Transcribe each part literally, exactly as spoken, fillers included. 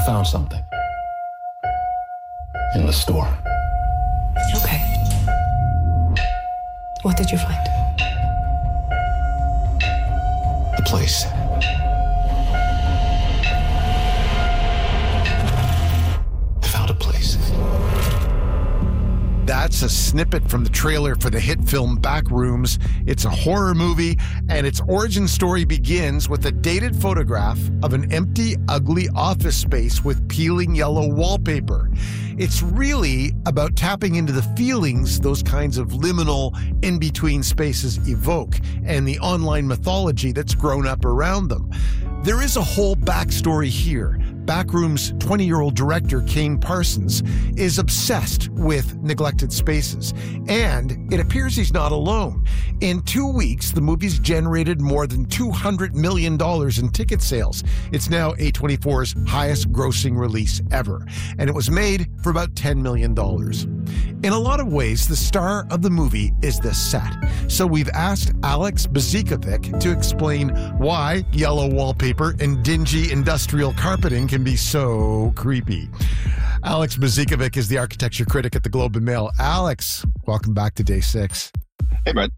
found something in the store. Okay. What did you find? The place. I found a place. That's a snippet from the trailer for the hit film Backrooms. It's a horror movie, and its origin story begins with a dated photograph of an empty, ugly office space with peeling yellow wallpaper. It's really about tapping into the feelings those kinds of liminal, in-between spaces evoke, and the online mythology that's grown up around them. There is a whole backstory here. Backrooms' twenty-year-old director, Kane Parsons, is obsessed with neglected spaces, and it appears he's not alone. In two weeks, the movie's generated more than two hundred million dollars in ticket sales. It's now A twenty-four's highest-grossing release ever, and it was made for about ten million dollars. In a lot of ways, the star of the movie is the set. So we've asked Alex Bezikovic to explain why yellow wallpaper and dingy industrial carpeting can be so creepy. Alex Bezikovic is the architecture critic at the Globe and Mail. Alex, welcome back to Day Six. Hey, Brett.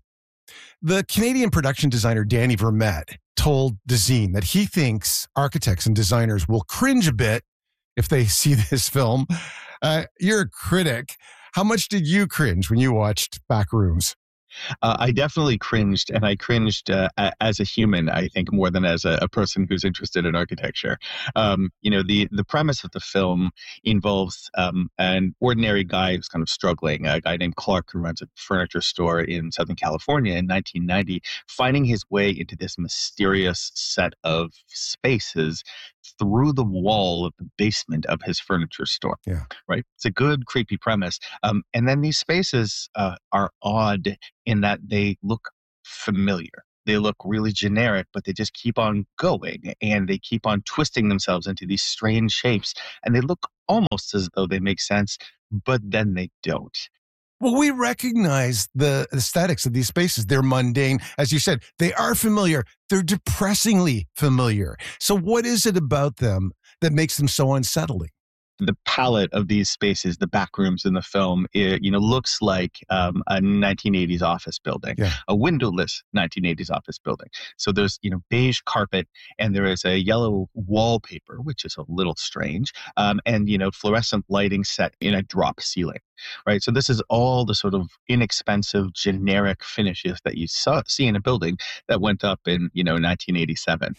The Canadian production designer Danny Vermette told DeZine that he thinks architects and designers will cringe a bit if they see this film. Uh, you're a critic. How much did you cringe when you watched Backrooms? Uh, I definitely cringed, and I cringed uh, a- as a human, I think, more than as a, a person who's interested in architecture. Um, you know, the, the premise of the film involves um, an ordinary guy who's kind of struggling, a guy named Clark who runs a furniture store in Southern California in nineteen ninety, finding his way into this mysterious set of spaces through the wall of the basement of his furniture store. Yeah. Right? It's a good, creepy premise. Um, and then these spaces uh, are odd in that they look familiar. They look really generic, but they just keep on going, and they keep on twisting themselves into these strange shapes, and they look almost as though they make sense, but then they don't. Well, we recognize the aesthetics of these spaces. They're mundane. As you said, they are familiar. They're depressingly familiar. So what is it about them that makes them so unsettling? The palette of these spaces, the back rooms in the film, it, you know, looks like um, a nineteen eighties office building, Yeah. a windowless nineteen eighties office building. So there's, you know, beige carpet, and there is a yellow wallpaper, which is a little strange, um, and, you know, fluorescent lighting set in a drop ceiling, right? So this is all the sort of inexpensive, generic finishes that you saw, see in a building that went up in, you know, nineteen eighty-seven.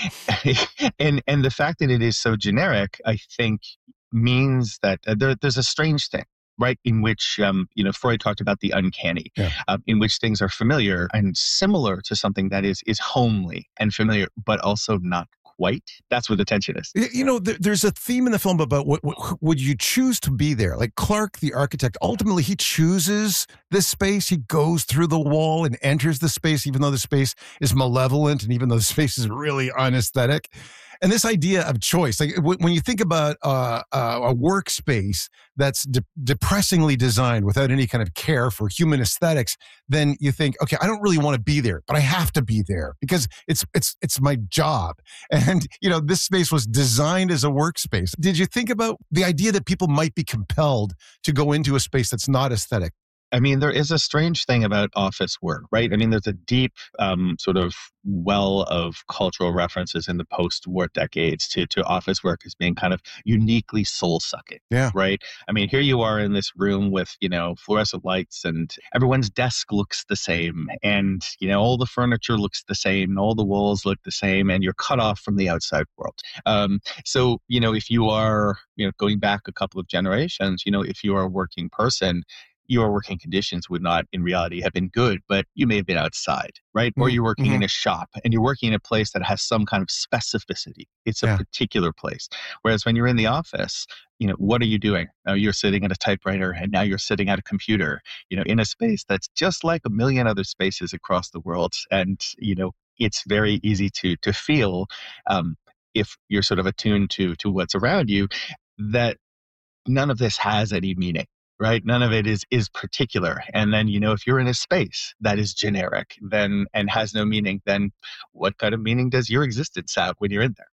and and the fact that it is so generic, I think, means that uh, there, there's a strange thing, right, in which, um, you know, Freud talked about the uncanny, Yeah. um, in which things are familiar and similar to something that is is homely and familiar, but also not quite. That's where the tension is. Y- You know, there, there's a theme in the film about what, what would you choose to be there? Like Clark, the architect, ultimately he chooses this space. He goes through the wall and enters the space, even though the space is malevolent and even though the space is really unaesthetic. And this idea of choice, like w- when you think about uh, uh, a workspace that's de- depressingly designed without any kind of care for human aesthetics, then you think, okay, I don't really want to be there, but I have to be there because it's it's it's my job. And you know, this space was designed as a workspace. Did you think about the idea that people might be compelled to go into a space that's not aesthetic? I mean, there is a strange thing about office work, right? I mean, there's a deep um, sort of well of cultural references in the post-war decades to, to office work as being kind of uniquely soul-sucking, Yeah. right? I mean, here you are in this room with, you know, fluorescent lights, and everyone's desk looks the same, and, you know, all the furniture looks the same, and all the walls look the same, and you're cut off from the outside world. Um, so, you know, if you are, you know, going back a couple of generations, you know, if you are a working person, your working conditions would not in reality have been good, but you may have been outside, right? Or you're working Mhm. in a shop, and you're working in a place that has some kind of specificity. It's a Yeah. particular place. Whereas when you're in the office, you know, what are you doing? Now you're sitting at a typewriter, and now you're sitting at a computer, you know, in a space that's just like a million other spaces across the world. And, you know, it's very easy to to feel, um, if you're sort of attuned to to what's around you, that none of this has any meaning, right? None of it is is particular. And then, you know, if you're in a space that is generic then and has no meaning, then what kind of meaning does your existence have when you're in there?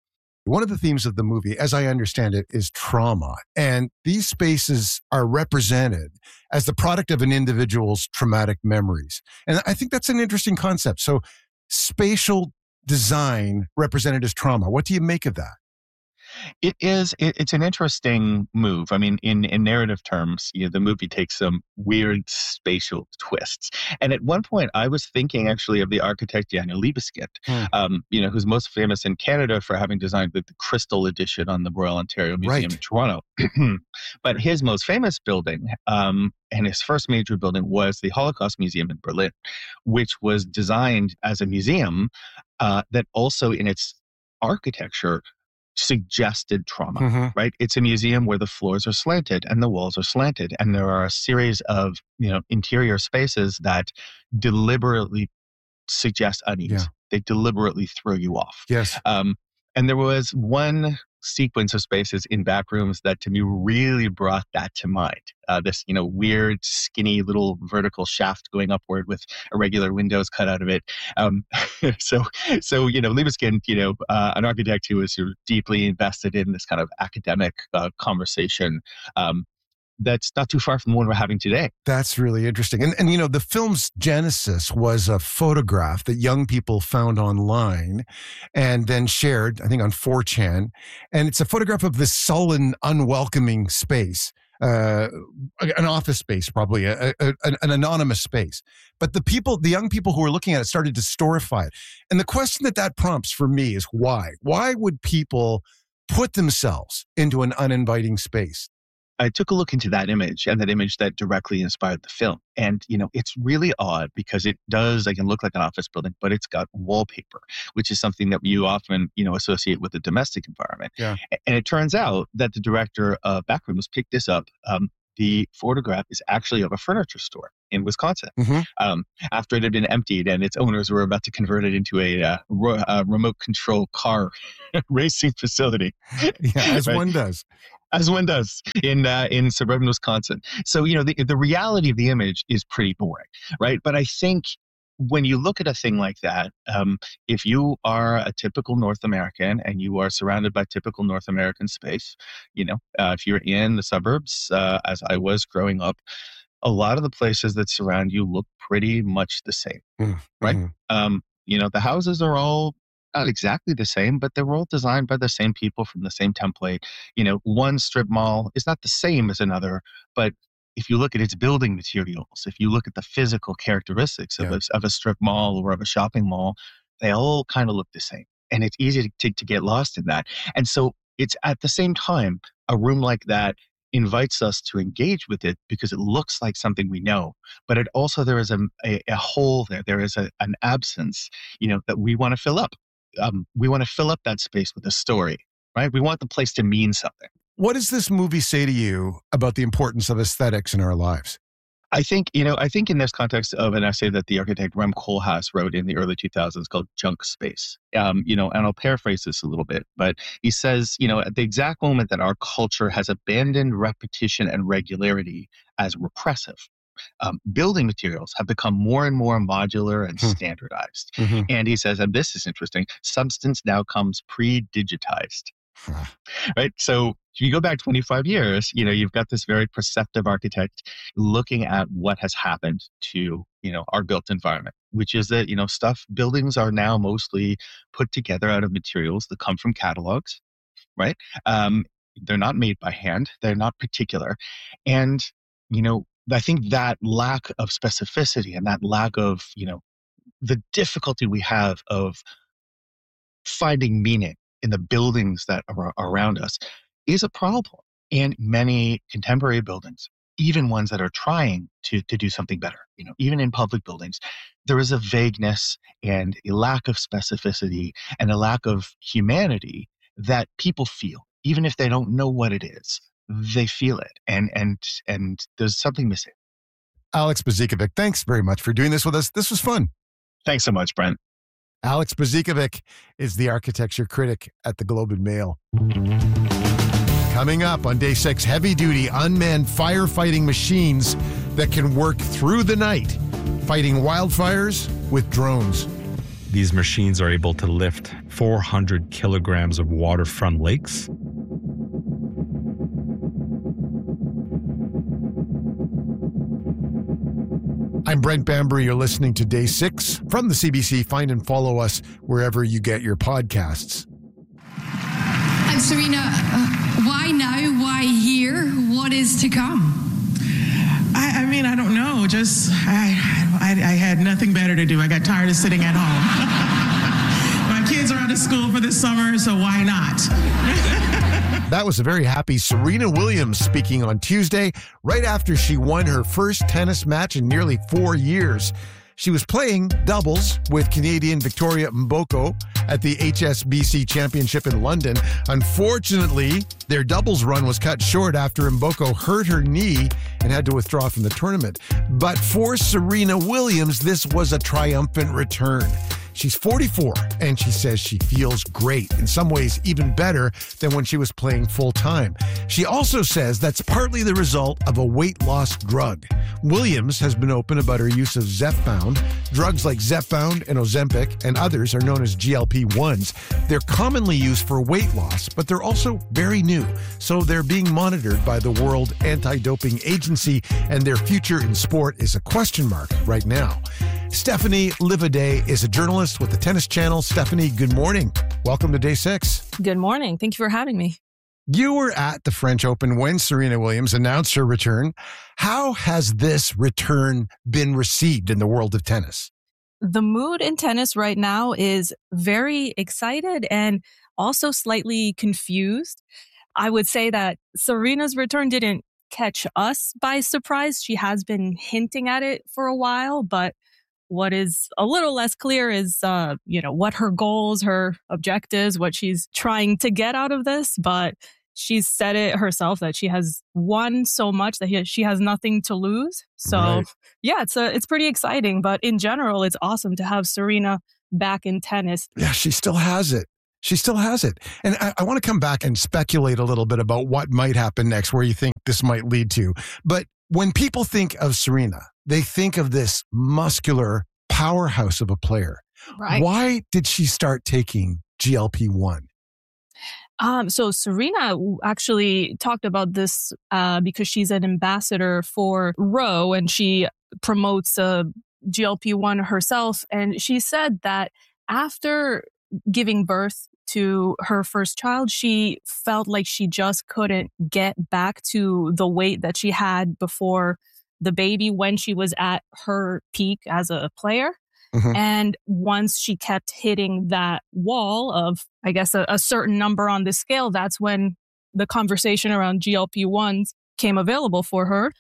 One of the themes of the movie, as I understand it, is trauma. And these spaces are represented as the product of an individual's traumatic memories. And I think that's an interesting concept. So spatial design represented as trauma. What do you make of that? It is. It, it's an interesting move. I mean, in, in narrative terms, you know, the movie takes some weird spatial twists. And at one point, I was thinking actually of the architect Daniel Libeskind, hmm. um, you know, who's most famous in Canada for having designed the, the Crystal Edition on the Royal Ontario Museum right. in Toronto. But his most famous building, um, and his first major building, was the Holocaust Museum in Berlin, which was designed as a museum uh, that also in its architecture suggested trauma, mm-hmm. right? It's a museum where the floors are slanted and the walls are slanted. And there are a series of, you know, interior spaces that deliberately suggest unease. Yeah. They deliberately throw you off. Yes. Um, and there was one sequence of spaces in back rooms that to me really brought that to mind. Uh, this, you know, weird, skinny little vertical shaft going upward with irregular windows cut out of it. Um, so, so you know, Libeskind, you know, uh, an architect who was sort of deeply invested in this kind of academic uh, conversation. Um, that's not too far from the one we're having today. That's really interesting. And, and, you know, the film's genesis was a photograph that young people found online and then shared, I think, on four chan. And it's a photograph of this sullen, unwelcoming space, uh, an office space, probably, a, a, an, an anonymous space. But the people, the young people who were looking at it started to storify it. And the question that that prompts for me is why? Why would people put themselves into an uninviting space? I took a look into that image and that image that directly inspired the film. And, you know, it's really odd because it does, like, it look like an office building, but it's got wallpaper, which is something that you often, you know, associate with the domestic environment. Yeah. And it turns out that the director of Backrooms picked this up. Um, the photograph is actually of a furniture store in Wisconsin. Mm-hmm. Um, after it had been emptied and its owners were about to convert it into a, uh, ro- a remote control car racing facility. Yeah, as right? one does. As one does in uh, in suburban Wisconsin. So, you know, the, the reality of the image is pretty boring, right? But I think when you look at a thing like that, um, if you are a typical North American and you are surrounded by typical North American space, you know, uh, if you're in the suburbs, uh, as I was growing up, a lot of the places that surround you look pretty much the same, mm-hmm. right? Um, you know, the houses are all not exactly the same, but they're all designed by the same people from the same template. You know, one strip mall is not the same as another, but if you look at its building materials, if you look at the physical characteristics of, yeah. a, of a strip mall or of a shopping mall, they all kind of look the same. And it's easy to, to, to get lost in that. And so it's at the same time, a room like that invites us to engage with it because it looks like something we know, but it also, there is a, a, a hole there. There is a, an absence, you know, that we want to fill up. Um, we want to fill up that space with a story, right? We want the place to mean something. What does this movie say to you about the importance of aesthetics in our lives? I think, you know, I think in this context of an essay that the architect Rem Koolhaas wrote in the early two thousands called Junk Space, um, you know, and I'll paraphrase this a little bit, but he says, you know, at the exact moment that our culture has abandoned repetition and regularity as repressive, Um, building materials have become more and more modular and standardized. Mm-hmm. And he says, and this is interesting, substance now comes pre-digitized. Right? So if you go back twenty-five years, you know, you've got this very perceptive architect looking at what has happened to, you know, our built environment, which is that, you know, stuff, buildings are now mostly put together out of materials that come from catalogs, right? Um, they're not made by hand. They're not particular. And, you know, I think that lack of specificity and that lack of, you know, the difficulty we have of finding meaning in the buildings that are around us is a problem. And many contemporary buildings, even ones that are trying to, to do something better, you know, even in public buildings, there is a vagueness and a lack of specificity and a lack of humanity that people feel, even if they don't know what it is. They feel it, and and and there's something missing. Alex Bezikovic, thanks very much for doing this with us. This was fun. Thanks so much, Brent. Alex Bezikovic is the architecture critic at the Globe and Mail. Coming up on day six, heavy-duty unmanned firefighting machines that can work through the night, fighting wildfires with drones. these machines are able to lift four hundred kilograms of water from lakes. I'm Brent Bambury. You're listening to Day six from the C B C. Find and follow us wherever you get your podcasts. And Serena, uh, why now? Why here? What is to come? I, I mean, I don't know. Just, I, I, I had nothing better to do. I got tired of sitting at home. My kids are out of school for this summer, so why not? That was a very happy Serena Williams speaking on Tuesday, right after she won her first tennis match in nearly four years. She was playing doubles with Canadian Victoria Mboko at the H S B C Championship in London. Unfortunately, their doubles run was cut short after Mboko hurt her knee and had to withdraw from the tournament. But for Serena Williams, this was a triumphant return. She's forty-four, and she says she feels great, in some ways even better than when she was playing full-time. She also says that's partly the result of a weight loss drug. Williams has been open about her use of Zepbound. Drugs like Zepbound and Ozempic and others are known as G L P ones. They're commonly used for weight loss, but they're also very new, so they're being monitored by the World Anti-Doping Agency, and their future in sport is a question mark right now. Stephanie Livaday is a journalist with the Tennis Channel. Stephanie, good morning. Welcome to Day six. Good morning. Thank you for having me. You were at the French Open when Serena Williams announced her return. How has this return been received in the world of tennis? The mood in tennis right now is very excited and also slightly confused. I would say that Serena's return didn't catch us by surprise. She has been hinting at it for a while, but what is a little less clear is, uh, you know, what her goals, her objectives, what she's trying to get out of this. But she's said it herself that she has won so much that he, she has nothing to lose. So, right. yeah, it's a, it's pretty exciting. But in general, it's awesome to have Serena back in tennis. Yeah, she still has it. She still has it. And I, I want to come back and speculate a little bit about what might happen next, where you think this might lead to. But when people think of Serena, they think of this muscular powerhouse of a player. Right. Why did she start taking G L P one? Um, so Serena actually talked about this uh, because she's an ambassador for Roe and she promotes uh, G L P one herself. And she said that after giving birth to her first child, she felt like she just couldn't get back to the weight that she had before the baby when she was at her peak as a player. Mm-hmm. And once she kept hitting that wall of, I guess, a, a certain number on the scale, that's when the conversation around G L P ones came available for her.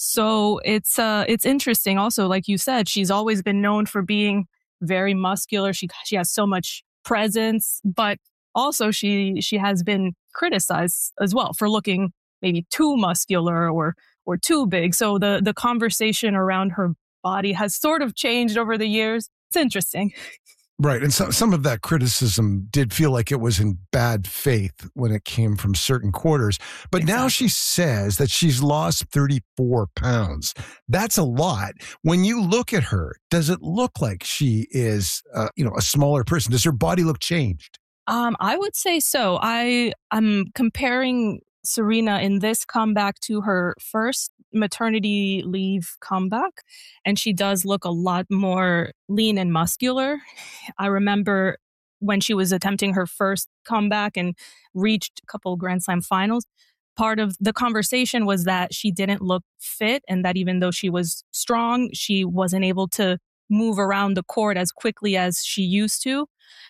So it's uh, it's interesting. Also, like you said, she's always been known for being very muscular. She she has so much presence, but also she she has been criticized as well for looking maybe too muscular or or too big. So the the conversation around her body has sort of changed over the years. It's interesting. Right. And so, some of that criticism did feel like it was in bad faith when it came from certain quarters. But exactly. Now she says that she's lost thirty-four pounds. That's a lot. When you look at her, does it look like she is, uh, you know, a smaller person? Does her body look changed? Um, I would say so. I I'm comparing Serena in this comeback to her first maternity leave comeback, and she does look a lot more lean and muscular. I remember when she was attempting her first comeback and reached a couple Grand Slam finals, part of the conversation was that she didn't look fit and that even though she was strong, she wasn't able to move around the court as quickly as she used to.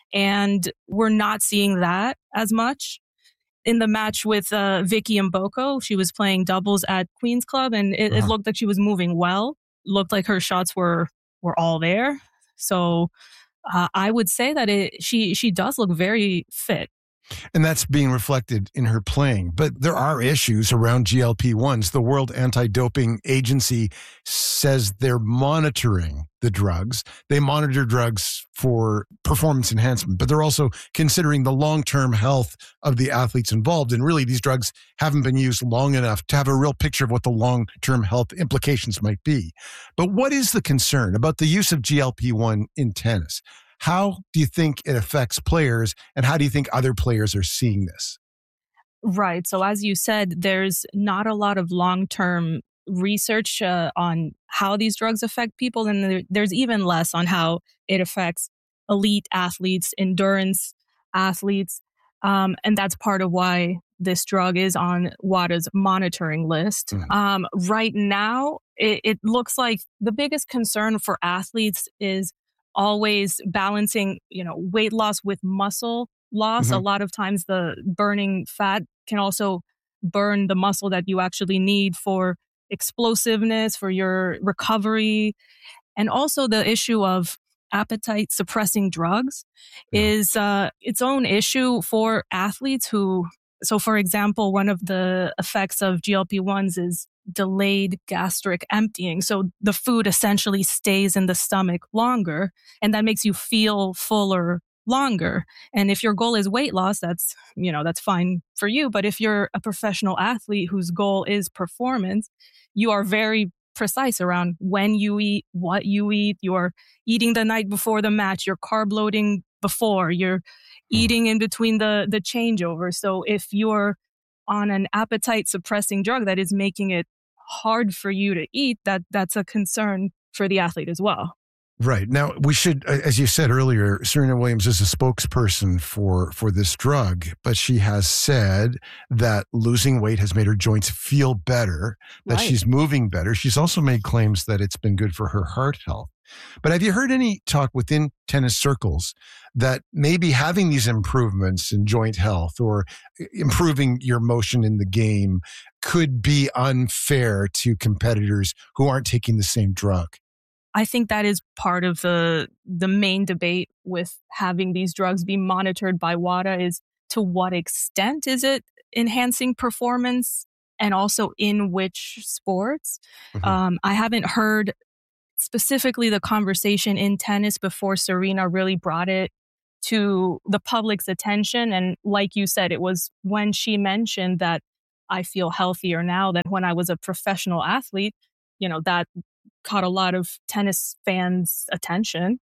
And we're not seeing that as much. In the match with uh, Vicky Mboko, she was playing doubles at Queen's Club, and it, uh-huh. it looked like she was moving well. Looked like her shots were were all there. So uh, I would say that it she she does look very fit. And that's being reflected in her playing. But there are issues around G L P ones. The World Anti-Doping Agency says they're monitoring the drugs. They monitor drugs for performance enhancement, but they're also considering the long-term health of the athletes involved. And really, these drugs haven't been used long enough to have a real picture of what the long-term health implications might be. But what is the concern about the use of G L P one in tennis? How do you think it affects players, and how do you think other players are seeing this? Right. So as you said, there's not a lot of long-term research uh, on how these drugs affect people. And there, there's even less on how it affects elite athletes, endurance athletes. Um, and that's part of why this drug is on WADA's monitoring list. Mm-hmm. Um, right now, it, it looks like the biggest concern for athletes is always balancing, you know, weight loss with muscle loss. Mm-hmm. A lot of times the burning fat can also burn the muscle that you actually need for explosiveness, for your recovery. And also the issue of appetite suppressing drugs yeah. is uh, its own issue for athletes who, so for example, one of the effects of G L P ones is delayed gastric emptying. So the food essentially stays in the stomach longer, and that makes you feel fuller longer. And if your goal is weight loss, that's, you know, that's fine for you. But if you're a professional athlete whose goal is performance, you are very precise around when you eat, what you eat. You're eating the night before the match. You're carb loading before. You're eating in between the, the changeover. So if you're on an appetite suppressing drug that is making it hard for you to eat, that that's a concern for the athlete as well. Right. Now, we should, as you said earlier, Serena Williams is a spokesperson for, for this drug, but she has said that losing weight has made her joints feel better, that right. she's moving better. She's also made claims that it's been good for her heart health. But have you heard any talk within tennis circles that maybe having these improvements in joint health or improving your motion in the game could be unfair to competitors who aren't taking the same drug? I think that is part of the the main debate with having these drugs be monitored by WADA is to what extent is it enhancing performance and also in which sports? Mm-hmm. Um, I haven't heard specifically the conversation in tennis before Serena really brought it to the public's attention. And like you said, it was when she mentioned that I feel healthier now than when I was a professional athlete, you know, that caught a lot of tennis fans' attention.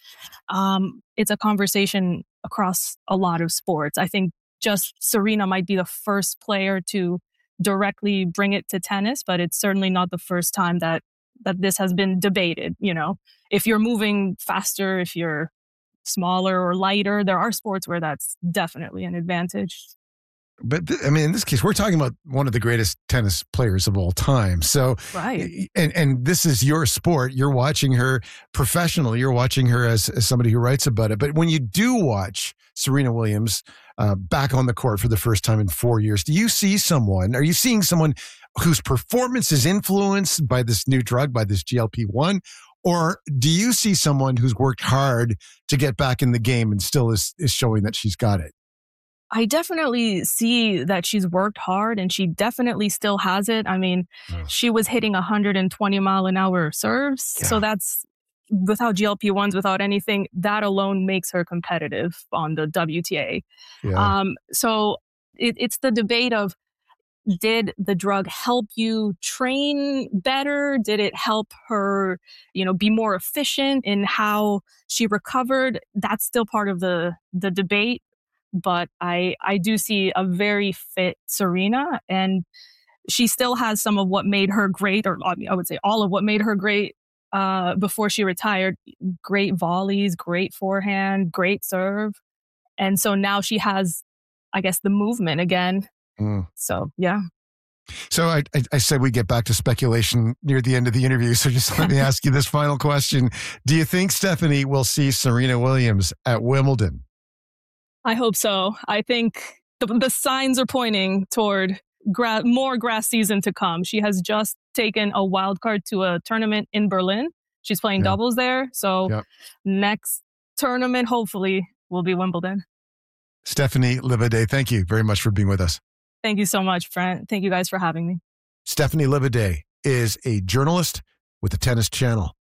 Um, it's a conversation across a lot of sports. I think just Serena might be the first player to directly bring it to tennis, but it's certainly not the first time that that this has been debated. You know, if you're moving faster, if you're smaller or lighter, there are sports where that's definitely an advantage. But th- I mean, in this case, we're talking about one of the greatest tennis players of all time. So, right. And and this is your sport. You're watching her professionally. You're watching her as, as somebody who writes about it. But when you do watch Serena Williams uh, back on the court for the first time in four years, do you see someone? Are you seeing someone whose performance is influenced by this new drug, by this G L P one? Or do you see someone who's worked hard to get back in the game and still is is showing that she's got it? I definitely see that she's worked hard and she definitely still has it. I mean, yeah. she was hitting one hundred twenty mile an hour serves. Yeah. So that's without G L P ones, without anything, that alone makes her competitive on the W T A. Yeah. Um, so it, it's the debate of, did the drug help you train better? Did it help her, you know, be more efficient in how she recovered? That's still part of the the debate. But I, I do see a very fit Serena, and she still has some of what made her great, or I would say all of what made her great uh, before she retired. Great volleys, great forehand, great serve. And so now she has, I guess, the movement again. Mm. So, yeah. So I, I, I said we get back to speculation near the end of the interview. So just let me ask you this final question. Do you think Stephanie will see Serena Williams at Wimbledon? I hope so. I think the, the signs are pointing toward gra- more grass season to come. She has just taken a wild card to a tournament in Berlin. She's playing yeah. doubles there. So yep. next tournament, hopefully, will be Wimbledon. Stephanie Livaudais, thank you very much for being with us. Thank you so much, Brent. Thank you guys for having me. Stephanie Livaudais is a journalist with the Tennis Channel.